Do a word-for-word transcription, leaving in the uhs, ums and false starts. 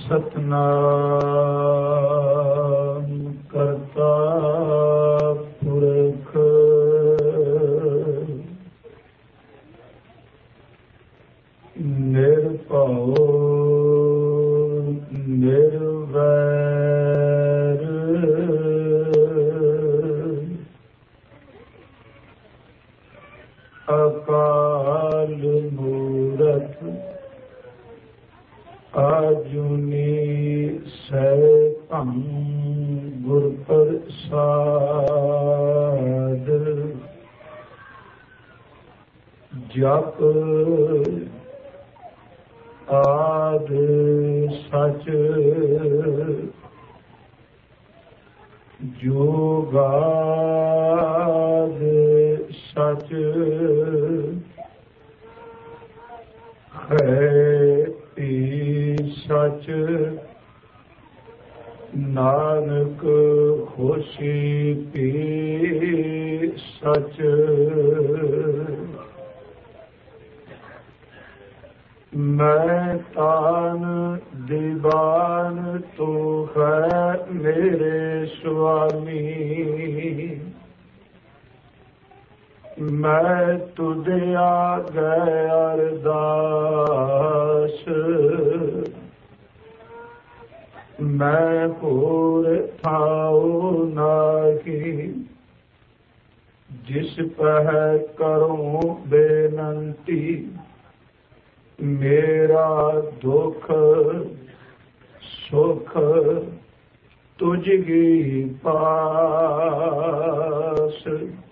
ਸਤਨਾਮ ਕਰਤਾ ਪੁਰਖ ਨਿਰਭਉ ਨਿਰਵੈਰ ਅਕਾਲ ਮੂਰਤ ਆਜੂਨੀ ਸੈਭੰ ਗੁਰ ਪ੍ਰਸਾਦ ਜਪ ਆਦਿ ਸਚ ਜੁਗਾਦ ਸਚ ਹੈ ਸਚ ਨਾਨਕ ਹੋਸੀ ਪੀ ਸਚ ਮੈਂ ਤਾਨ ਦੀਵਾਨ ਤੂੰ ਹੈ ਮੇਰੇ ਸੁਆਮੀ ਮੈਂ ਤੁਧ ਆਗੇ ਅਰਦਾਸ ਮੈਂ ਹੋਰ ਥਾਉ ਨਾਹੀ ਜਿਸ ਪਹਿ ਕਰੂੰ ਬੇਨੰਤੀ ਮੇਰਾ ਦੁਖ ਸੁਖ ਤੁਝੀ ਪਾਸ।